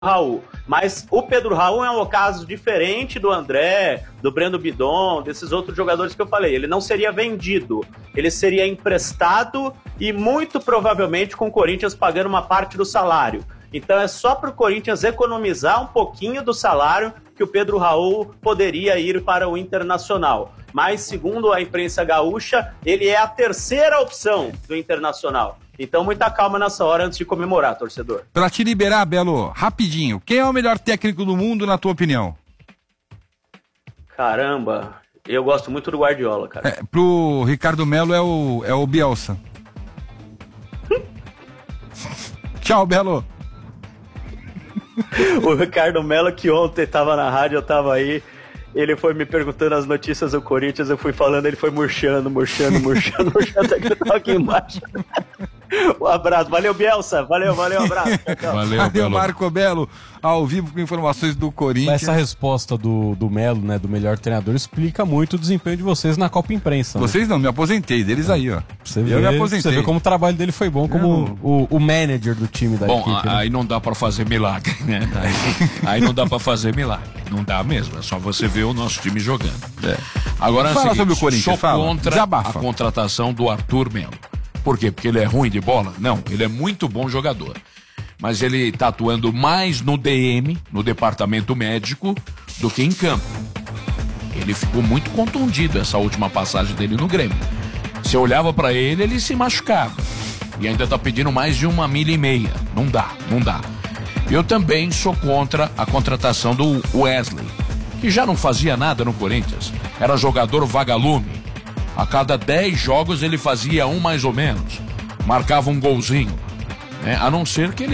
Raul. Mas o Pedro Raul é um caso diferente do André, do Breno Bidon, desses outros jogadores que eu falei. Ele não seria vendido, ele seria emprestado e muito provavelmente com o Corinthians pagando uma parte do salário. Então é só para o Corinthians economizar um pouquinho do salário que o Pedro Raul poderia ir para o Internacional. Mas, segundo a imprensa gaúcha, ele é a terceira opção do Internacional. Então, muita calma nessa hora antes de comemorar, torcedor. Pra te liberar, Belo, rapidinho, quem é o melhor técnico do mundo, na tua opinião? Caramba, eu gosto muito do Guardiola, cara. Pro Ricardo Melo é o Bielsa. Tchau, Belo. O Ricardo Melo, que ontem tava na rádio, eu tava aí, ele foi me perguntando as notícias do Corinthians, eu fui falando, ele foi murchando, até que eu tava aqui embaixo. Um abraço, valeu Bielsa, valeu, abraço. Tchau. Valeu Marco Belo, ao vivo com informações do Corinthians. Essa resposta do Melo, né, do melhor treinador, explica muito o desempenho de vocês na Copa Imprensa. Né? Vocês não, me aposentei, deles aí, ó. Me aposentei. Você vê como o trabalho dele foi bom, como o manager do time da equipe. Bom, aí não dá pra fazer milagre, né? Aí não dá pra fazer milagre, não dá mesmo, é só você ver o nosso time jogando. Agora, fala sobre o Corinthians, sou contra a contratação do Arthur Melo. Por quê? Porque ele é ruim de bola? Não, ele é muito bom jogador. Mas ele tá atuando mais no DM, no departamento médico, do que em campo. Ele ficou muito contundido essa última passagem dele no Grêmio. Você olhava pra ele, ele se machucava. E ainda tá pedindo mais de 1,5 milha. Não dá. Eu também sou contra a contratação do Wesley, que já não fazia nada no Corinthians. Era jogador vagalume. A cada 10 jogos ele fazia um mais ou menos. Marcava um golzinho. Né? A não ser que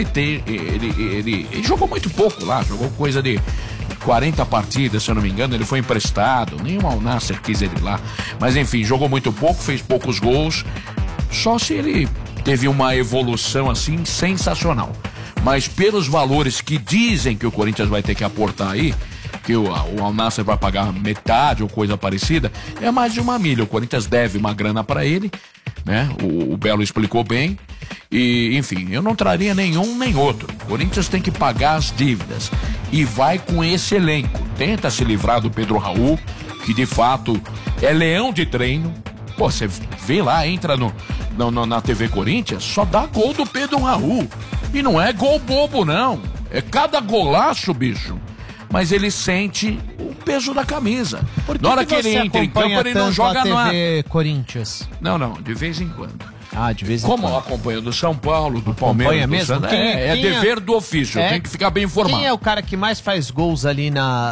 ele jogou muito pouco lá. Jogou coisa de 40 partidas, se eu não me engano. Ele foi emprestado. Nem o Al Nassr quis ele lá. Mas enfim, jogou muito pouco, fez poucos gols. Só se ele teve uma evolução assim sensacional. Mas pelos valores que dizem que o Corinthians vai ter que aportar aí, que o Al Nassr vai pagar metade ou coisa parecida, é mais de 1 milha. O Corinthians deve uma grana para ele, né? O Belo explicou bem. E, enfim, eu não traria nenhum nem outro. O Corinthians tem que pagar as dívidas. E vai com esse elenco. Tenta se livrar do Pedro Raul, que de fato é leão de treino. Pô, você vê lá, entra na TV Corinthians, só dá gol do Pedro Raul. E não é gol bobo, não. É cada golaço, bicho. Mas ele sente o peso da camisa. Na hora que ele entra em campo, ele não joga nada. TV Corinthians? Não, de vez em quando. De vez em quando. Como acompanha do São Paulo, do Palmeiras, do mesmo? Santos, é dever do ofício, tem que ficar bem informado. Quem é o cara que mais faz gols ali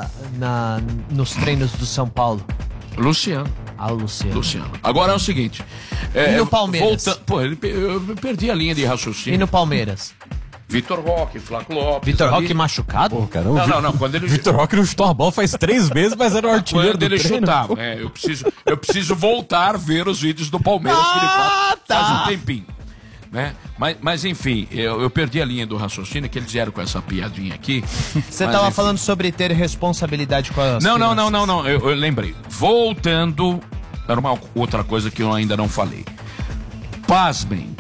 nos treinos do São Paulo? Luciano. Luciano. Agora é o seguinte. E no Palmeiras? Eu perdi a linha de raciocínio. E no Palmeiras? Vitor Roque, Flaco Lopes. Vitor Roque machucado? Pô, cara, não. Quando ele... Vitor Roque não chutou a bola faz 3 meses, mas era o artilheiro quando do ele treino. chutava. Eu preciso voltar a ver os vídeos do Palmeiras que ele faz um tempinho. Né? Mas enfim, eu perdi a linha do raciocínio que eles vieram com essa piadinha aqui. Você tava falando sobre ter responsabilidade com as Não, eu lembrei. Voltando, era uma outra coisa que eu ainda não falei. Pasmem.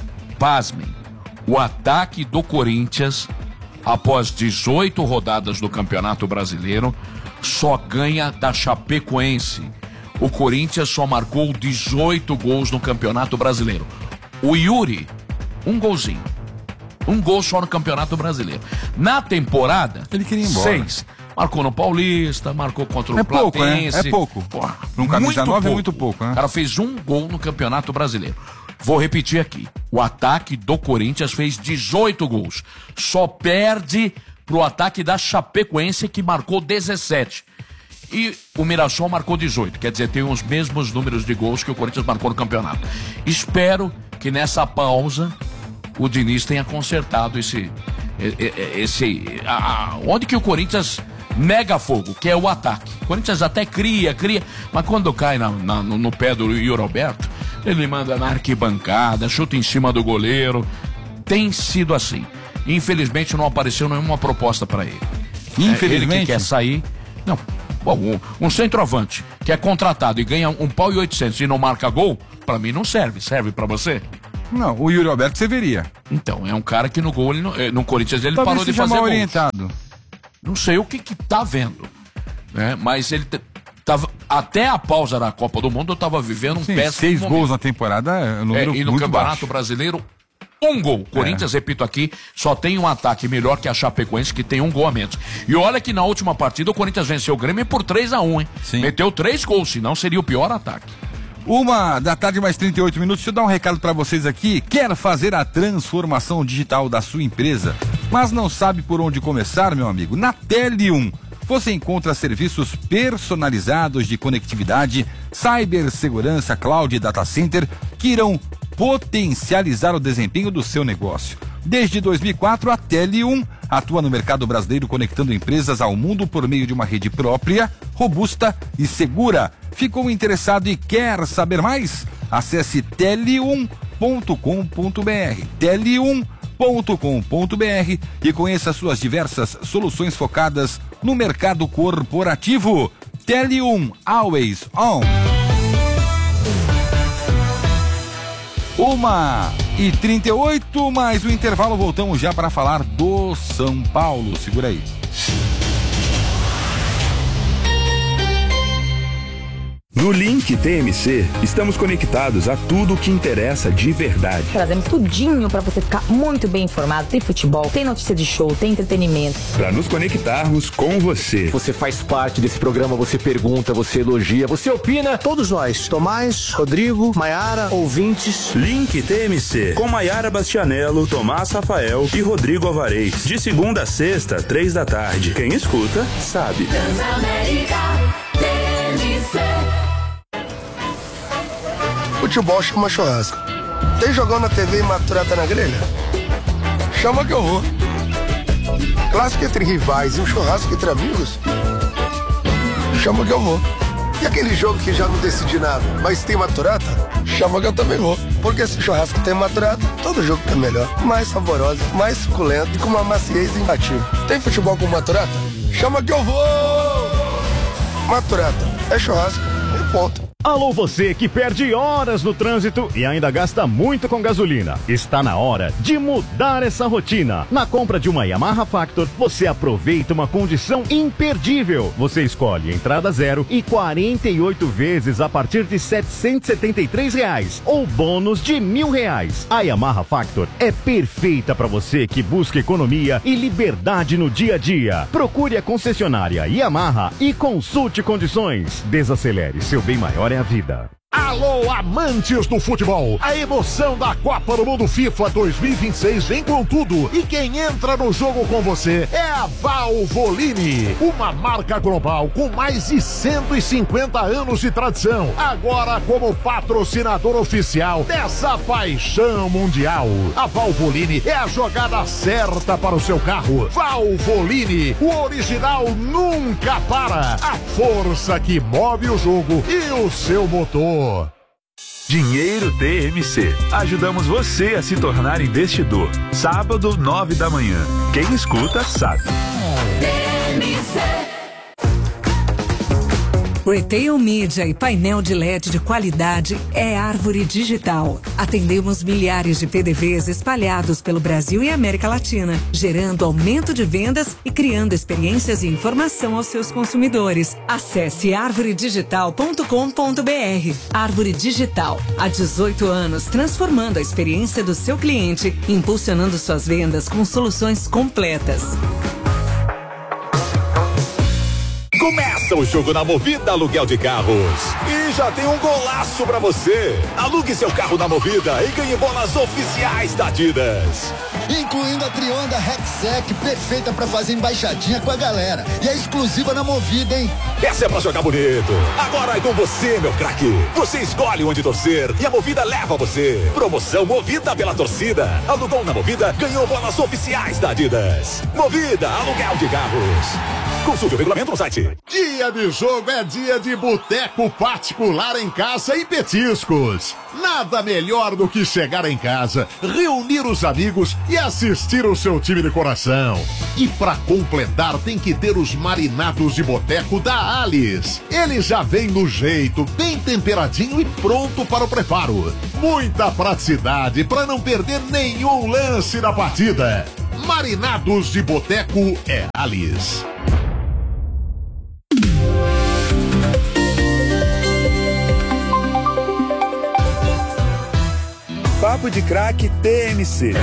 O ataque do Corinthians, após 18 rodadas do Campeonato Brasileiro, só ganha da Chapecoense. O Corinthians só marcou 18 gols no Campeonato Brasileiro. O Yuri, um golzinho. Um gol só no Campeonato Brasileiro. Na temporada, ele queria ir embora. 6. Marcou no Paulista, marcou contra o Platense. É pouco. Porra, num camisa 9 é muito pouco, né? O cara fez um gol no Campeonato Brasileiro. Vou repetir aqui. O ataque do Corinthians fez 18 gols. Só perde pro ataque da Chapecoense, que marcou 17. E o Mirassol marcou 18. Quer dizer, tem os mesmos números de gols que o Corinthians marcou no campeonato. Espero que nessa pausa o Diniz tenha consertado onde que o Corinthians nega fogo, que é o ataque. O Corinthians até cria, mas quando cai no pé do Yuri Alberto, ele manda na arquibancada, chuta em cima do goleiro. Tem sido assim. Infelizmente não apareceu nenhuma proposta para ele. Infelizmente? Ele que quer sair. Não. Bom, um centroavante que é contratado e ganha 1,8 pau e não marca gol, para mim não serve. Serve para você? Não, o Yuri Alberto você veria. Então, é um cara que no gol, no Corinthians, ele Talvez parou de seja fazer mal gols. orientado. Não sei o que tá vendo, né? Mas ele tava, até a pausa da Copa do Mundo, eu tava vivendo um péssimo 6 momento. gols na temporada é um número E no muito Campeonato baixo. Brasileiro, 1 gol. Corinthians, repito aqui, só tem um ataque melhor que a Chapecoense, que tem 1 gol a menos. E olha que na última partida o Corinthians venceu o Grêmio por 3-1, hein? Sim. Meteu 3 gols, senão seria o pior ataque. 1h mais 38 minutos. Deixa eu dar um recado para vocês aqui. Quer fazer a transformação digital da sua empresa, mas não sabe por onde começar, meu amigo? Na Tele1 você encontra serviços personalizados de conectividade, cibersegurança, cloud e data center que irão potencializar o desempenho do seu negócio. Desde 2004, a Tele1 atua no mercado brasileiro conectando empresas ao mundo por meio de uma rede própria, robusta e segura. Ficou interessado e quer saber mais? Acesse tele1.com.br. tele1.com.br e conheça suas diversas soluções focadas no mercado corporativo. Tele1, always on. 1h38, mais um intervalo, voltamos já para falar do São Paulo. Segura aí. No Link TMC, estamos conectados a tudo o que interessa de verdade. Trazemos tudinho pra você ficar muito bem informado. Tem futebol, tem notícia de show, tem entretenimento. Para nos conectarmos com você. Você faz parte desse programa, você pergunta, você elogia, você opina. Todos nós, Tomás, Rodrigo, Maiara, ouvintes. Link TMC, com Maiara Bastianello, Tomás Rafael e Rodrigo Alvarez. De segunda a sexta, 3 da tarde. Quem escuta, sabe. Futebol chama churrasco. Tem jogão na TV e maturata na grelha? Chama que eu vou. Clássico entre rivais e um churrasco entre amigos? Chama que eu vou. E aquele jogo que já não decidi nada, mas tem maturata? Chama que eu também vou. Porque se churrasco tem maturata, todo jogo tá melhor. Mais saboroso, mais suculento e com uma maciez imbatível. Tem futebol com maturata? Chama que eu vou! Maturata é churrasco e ponto. Alô, você que perde horas no trânsito e ainda gasta muito com gasolina. Está na hora de mudar essa rotina. Na compra de uma Yamaha Factor, você aproveita uma condição imperdível. Você escolhe entrada 0 e 48 vezes a partir de R$ 773 ou bônus de R$1.000. A Yamaha Factor é perfeita para você que busca economia e liberdade no dia a dia. Procure a concessionária Yamaha e consulte condições. Desacelere, seu bem maior é a vida. Alô, amantes do futebol! A emoção da Copa do Mundo FIFA 2026 vem com tudo. E quem entra no jogo com você é a Valvoline, uma marca global com mais de 150 anos de tradição. Agora como patrocinador oficial dessa paixão mundial. A Valvoline é a jogada certa para o seu carro. Valvoline, o original nunca para. A força que move o jogo e o seu motor. Dinheiro TMC. Ajudamos você a se tornar investidor. Sábado, 9 da manhã. Quem escuta, sabe. Retail Media e painel de LED de qualidade é Árvore Digital. Atendemos milhares de PDVs espalhados pelo Brasil e América Latina, gerando aumento de vendas e criando experiências e informação aos seus consumidores. Acesse arvoredigital.com.br. Árvore Digital, há 18 anos transformando a experiência do seu cliente, impulsionando suas vendas com soluções completas. Começa o jogo na Movida Aluguel de Carros. E já tem um golaço pra você. Alugue seu carro na Movida e ganhe bolas oficiais da Adidas. Incluindo a Trionda Rexec, perfeita pra fazer embaixadinha com a galera. E é exclusiva na Movida, hein? Essa é pra jogar bonito. Agora é com você, meu craque. Você escolhe onde torcer e a Movida leva você. Promoção Movida pela torcida. Alugou na Movida, ganhou bolas oficiais da Adidas. Movida Aluguel de Carros. Consulte o regulamento no site. Dia Dia de jogo é dia de boteco particular em casa e petiscos. Nada melhor do que chegar em casa, reunir os amigos e assistir o seu time de coração. E pra completar tem que ter os marinados de boteco da Alice. Ele já vem no jeito, bem temperadinho e pronto para o preparo. Muita praticidade para não perder nenhum lance da partida. Marinados de boteco é Alice. Papo de Craque TMC.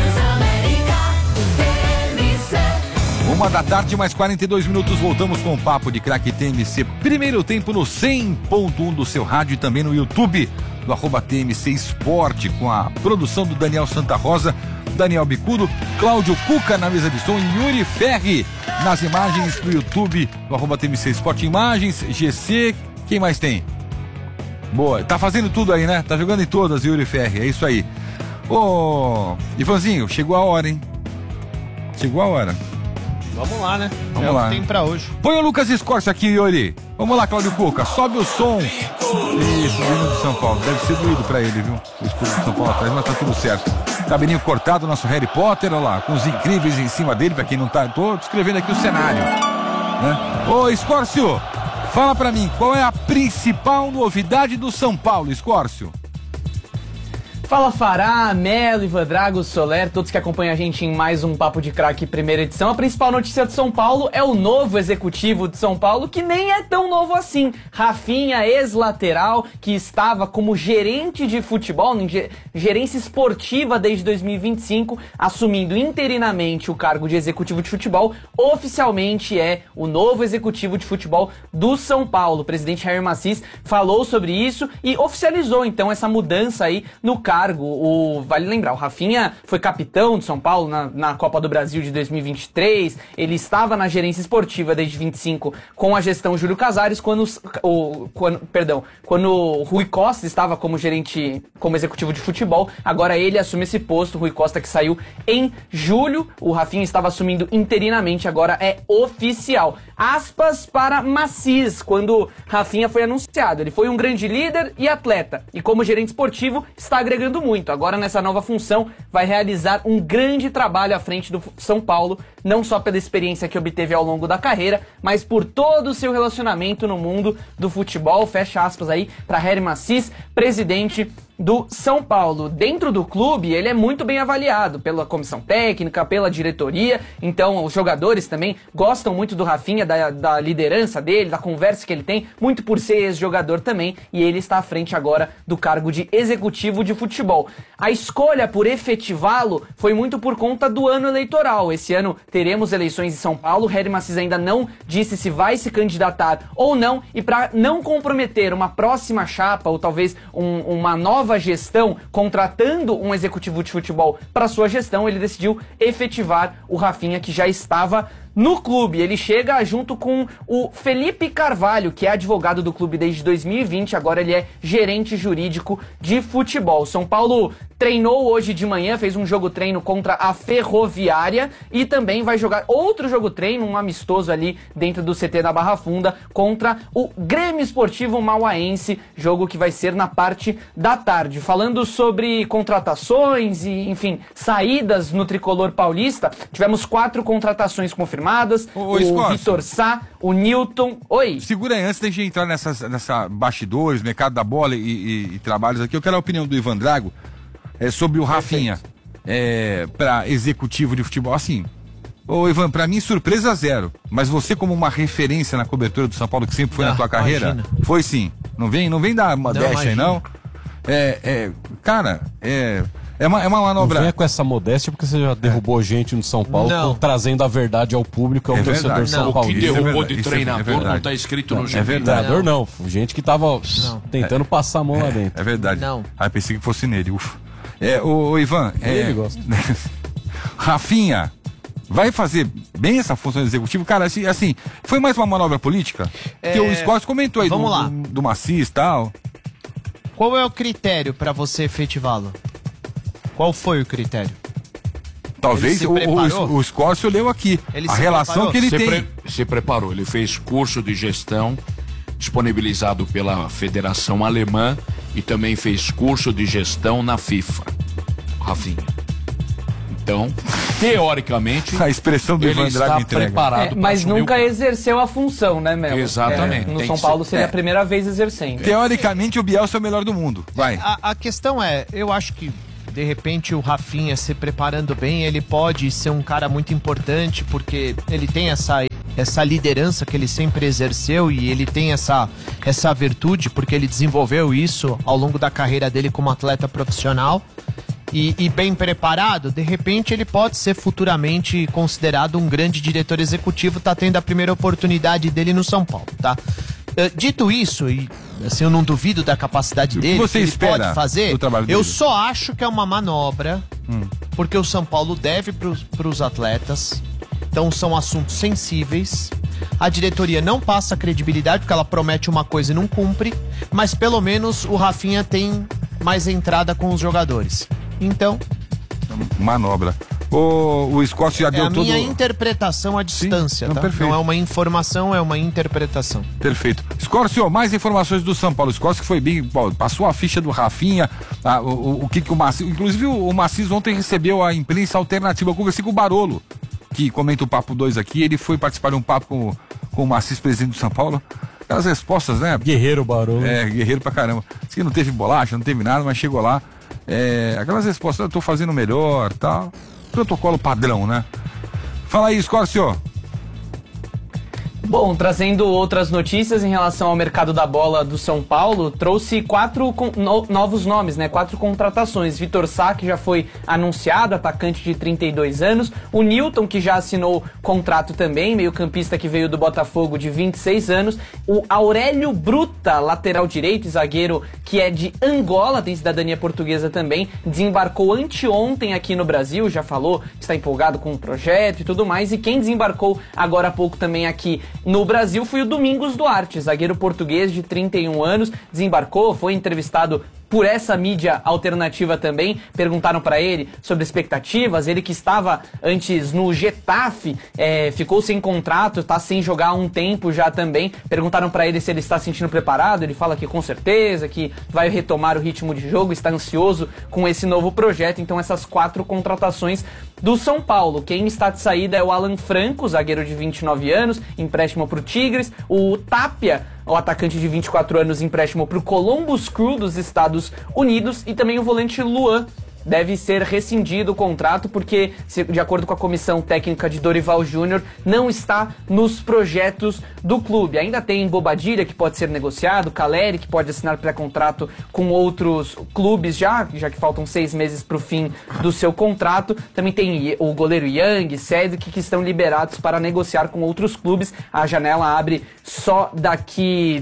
1h da tarde, mais 42 minutos, voltamos com o Papo de Craque TMC. Primeiro tempo no 100.1 do seu rádio e também no YouTube, do @TMC Esporte, com a produção do Daniel Santa Rosa, Daniel Bicudo, Cláudio Cuca na mesa de som e Yuri Ferri nas imagens do YouTube, do @TMC Esporte Imagens, GC, quem mais tem? Boa, tá fazendo tudo aí, né? Tá jogando em todas, Yuri Ferri, é isso aí. Ô, Ivanzinho, chegou a hora, hein? Chegou a hora. Vamos lá, né? Vamos lá. O que tem pra hoje. Põe o Lucas Escorça aqui, Yuri. Vamos lá, Cláudio Cuca, sobe o som. Isso, vindo de São Paulo. Deve ser doído pra ele, viu? O escudo de São Paulo atrás, mas tá tudo certo. Cabelinho cortado, nosso Harry Potter, olha lá, com os incríveis em cima dele, pra quem não tá. Tô descrevendo aqui o cenário, né? Ô, Escórcio, fala pra mim, qual é a principal novidade do São Paulo, Escórcio? Fala Fará, Melo, Ivan Drago, Soler, todos que acompanham a gente em mais um Papo de Craque primeira edição. A principal notícia de São Paulo é o novo executivo de São Paulo, que nem é tão novo assim. Rafinha, ex-lateral, que estava como gerente de futebol, gerência esportiva desde 2025, assumindo interinamente o cargo de executivo de futebol, oficialmente é o novo executivo de futebol do São Paulo. O presidente Jair Massis falou sobre isso e oficializou então essa mudança aí no cargo. Vale lembrar, o Rafinha foi capitão de São Paulo na Copa do Brasil de 2023, ele estava na gerência esportiva desde 25 com a gestão Júlio Casares, quando o Rui Costa estava como executivo de futebol. Agora ele assume esse posto, o Rui Costa que saiu em julho, o Rafinha estava assumindo interinamente, agora é oficial. Aspas para Massis, quando Rafinha foi anunciado, ele foi um grande líder e atleta, e como gerente esportivo está agregando muito. Agora nessa nova função vai realizar um grande trabalho à frente do São Paulo, não só pela experiência que obteve ao longo da carreira, mas por todo o seu relacionamento no mundo do futebol. Fecha aspas aí para Jair Massis, presidente do São Paulo. Dentro do clube, ele é muito bem avaliado pela comissão técnica, pela diretoria, então os jogadores também gostam muito do Rafinha, da liderança dele, da conversa que ele tem, muito por ser ex-jogador também, e ele está à frente agora do cargo de executivo de futebol. A escolha por efetivá-lo foi muito por conta do ano eleitoral. Esse ano teremos eleições em São Paulo, Jair Massis ainda não disse se vai se candidatar ou não, e para não comprometer uma próxima chapa, ou talvez uma nova gestão, contratando um executivo de futebol para sua gestão, ele decidiu efetivar o Rafinha, que já estava no clube. Ele chega junto com o Felipe Carvalho, que é advogado do clube desde 2020, agora ele é gerente jurídico de futebol. São Paulo treinou hoje de manhã, fez um jogo-treino contra a Ferroviária e também vai jogar outro jogo-treino, um amistoso ali dentro do CT da Barra Funda, contra o Grêmio Esportivo Mauaense, jogo que vai ser na parte da tarde. Falando sobre contratações e, enfim, saídas no tricolor paulista, tivemos 4 contratações confirmadas. O Vitor Sá, o Newton. Oi. Segura aí, antes de entrar nessa bastidores, mercado da bola e trabalhos aqui, eu quero a opinião do Ivan Drago sobre o Rafinha para executivo de futebol. Assim, ô Ivan, pra mim surpresa zero, mas você como uma referência na cobertura do São Paulo, que sempre foi na tua carreira, foi sim. Não vem dar uma deixa aí, não. Cara, é uma manobra. Não venha com essa modéstia, porque você já derrubou gente no São Paulo, trazendo a verdade ao público, ao torcedor São Paulo. O que derrubou de treinador não está escrito no jogo. Treinador não, gente que tava tentando passar a mão lá dentro. É verdade. Pensei que fosse nele, ufa. O Ivan, ele gosta. Rafinha vai fazer bem essa função executiva? Cara, assim, foi mais uma manobra política? Que o Scott comentou aí do Massis e tal. Qual é o critério para você efetivá-lo? Qual foi o critério? Talvez o Scórcio leu aqui. A relação que ele tem. Se preparou, ele fez curso de gestão disponibilizado pela Federação Alemã e também fez curso de gestão na FIFA. Rafinha. Então, teoricamente, a expressão do ele está preparado. Mas nunca exerceu a função, né, Melo? Exatamente. No São Paulo seria a primeira vez exercendo. Teoricamente, o Bielsa é o melhor do mundo. Vai. A questão é, eu acho que de repente o Rafinha se preparando bem, ele pode ser um cara muito importante, porque ele tem essa liderança que ele sempre exerceu e ele tem essa virtude, porque ele desenvolveu isso ao longo da carreira dele como atleta profissional. E bem preparado, de repente ele pode ser futuramente considerado um grande diretor executivo, tá tendo a primeira oportunidade dele no São Paulo, tá? Dito isso, e assim, eu não duvido da capacidade dele, você que ele espera pode fazer, do trabalho dele? Eu só acho que é uma manobra, porque o São Paulo deve pros atletas, então são assuntos sensíveis, a diretoria não passa credibilidade, porque ela promete uma coisa e não cumpre, mas pelo menos o Rafinha tem mais entrada com os jogadores. Então, manobra. O Scott já deu todo... É a minha interpretação à distância, sim, tá? Perfeito. Não é uma informação, é uma interpretação. Perfeito. Scórcio, mais informações do São Paulo. Scórcio que foi bem, passou a ficha do Rafinha, o que o Macis... Inclusive o Macis ontem recebeu a imprensa alternativa. Eu conversei com o Barolo, que comenta o Papo 2 aqui. Ele foi participar de um papo com o Macis, presidente do São Paulo. Aquelas respostas, né? Guerreiro Barolo. Guerreiro pra caramba. Diz que não teve bolacha, não teve nada, mas chegou lá. Aquelas respostas, eu tô fazendo melhor, tal. Protocolo padrão, né? Fala aí, Scórcio. Bom, trazendo outras notícias em relação ao mercado da bola do São Paulo, trouxe 4 novos nomes, né? 4 contratações. Vitor Sá, que já foi anunciado, atacante de 32 anos. O Newton, que já assinou contrato também, meio-campista que veio do Botafogo de 26 anos. O Aurélio Bruta, lateral direito e zagueiro, que é de Angola, tem cidadania portuguesa também, desembarcou anteontem aqui no Brasil, já falou que está empolgado com o projeto e tudo mais. E quem desembarcou agora há pouco também aqui no Brasil foi o Domingos Duarte, zagueiro português de 31 anos, desembarcou, foi entrevistado por essa mídia alternativa também. Perguntaram para ele sobre expectativas, ele que estava antes no Getafe, ficou sem contrato, está sem jogar há um tempo já também. Perguntaram para ele se ele está se sentindo preparado, ele fala que com certeza, que vai retomar o ritmo de jogo, está ansioso com esse novo projeto. Então essas 4 contratações do São Paulo. Quem está de saída é o Alan Franco, zagueiro de 29 anos, empréstimo para o Tigres. O Tapia, o atacante de 24 anos, empréstimo para o Columbus Crew dos Estados Unidos. E também o volante Luan deve ser rescindido o contrato porque, de acordo com a comissão técnica de Dorival Júnior, não está nos projetos do clube. Ainda tem Bobadilha, que pode ser negociado, Caleri, que pode assinar pré-contrato com outros clubes já que faltam 6 meses para o fim do seu contrato. Também tem o goleiro Yang, Cedric, que estão liberados para negociar com outros clubes. A janela abre só daqui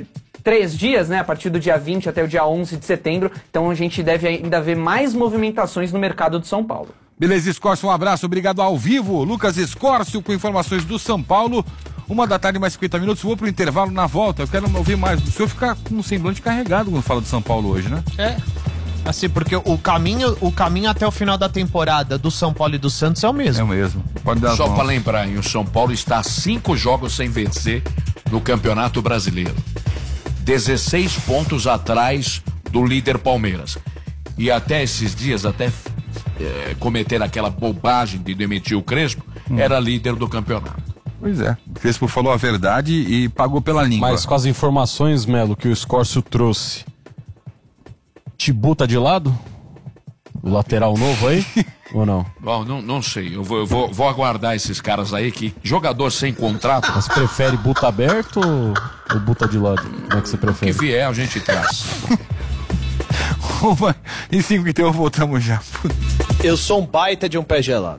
3 dias, né? A partir do dia 20 até o dia 11 de setembro. Então a gente deve ainda ver mais movimentações no mercado de São Paulo. Beleza, Scórcio, um abraço, obrigado ao vivo. Lucas Scórcio com informações do São Paulo. 1h mais 50 minutos, vou pro intervalo. Na volta, eu quero ouvir mais. O senhor fica com um semblante carregado quando fala de São Paulo hoje, né? Assim, porque o caminho até o final da temporada do São Paulo e do Santos é o mesmo. É o mesmo. Pode dar só para lembrar, o São Paulo está a 5 jogos sem vencer no Campeonato Brasileiro. 16 pontos atrás do líder Palmeiras. E até esses dias, cometer aquela bobagem de demitir o Crespo, era líder do campeonato. Pois é, o Crespo falou a verdade e pagou pela língua. Mas com as informações, Melo, que o Scórcio trouxe, Tibu tá de lado? O lateral novo aí? Ou não? Bom, não sei, eu vou aguardar esses caras aí que jogador sem contrato. Mas prefere buta aberto ou buta de lado? Como é que você prefere? O que vier a gente traz. Em 5 então voltamos já. Eu sou um baita de um pé gelado.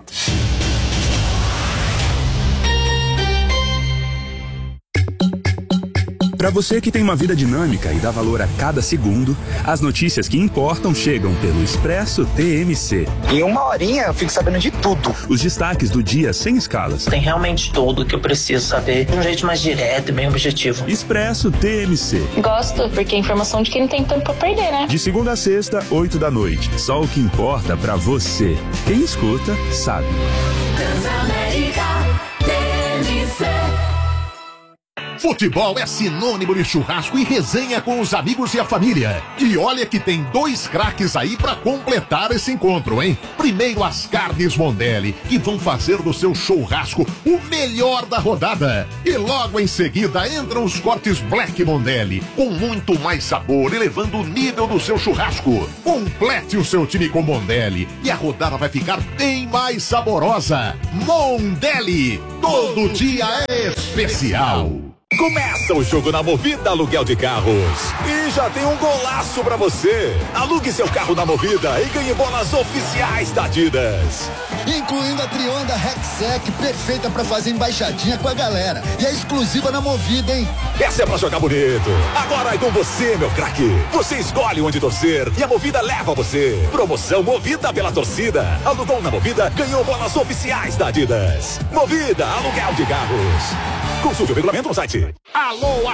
Para você que tem uma vida dinâmica e dá valor a cada segundo, as notícias que importam chegam pelo Expresso TMC. Em uma horinha eu fico sabendo de tudo. Os destaques do dia sem escalas. Tem realmente tudo que eu preciso saber de um jeito mais direto e bem objetivo. Expresso TMC. Gosto, porque é informação de quem não tem tempo pra perder, né? De segunda a sexta, 8 da noite. Só o que importa pra você. Quem escuta, sabe. Futebol é sinônimo de churrasco e resenha com os amigos e a família. E olha que tem 2 craques aí pra completar esse encontro, hein? Primeiro as carnes Mondelli, que vão fazer do seu churrasco o melhor da rodada. E logo em seguida entram os cortes Black Mondelli, com muito mais sabor, elevando o nível do seu churrasco. Complete o seu time com Mondelli e a rodada vai ficar bem mais saborosa. Mondelli, todo dia é especial. Começa o jogo na Movida Aluguel de Carros. E já tem um golaço pra você. Alugue seu carro na Movida e ganhe bolas oficiais da Adidas. Incluindo a Trionda Rexec, perfeita pra fazer embaixadinha com a galera. E é exclusiva na Movida, hein? Essa é pra jogar bonito. Agora é com você, meu craque. Você escolhe onde torcer e a Movida leva você. Promoção Movida pela torcida. Alugou na Movida, ganhou bolas oficiais da Adidas. Movida Aluguel de Carros. Consulte o regulamento no site. Alô,